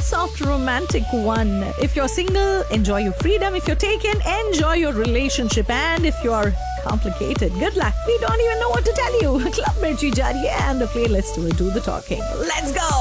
soft romantic one. If you're single, enjoy your freedom. If you're taken, enjoy your relationship. And if you're complicated, good luck. We don't even know what to tell you. Club Mirchi Jariye and the playlist will do the talking. Let's go.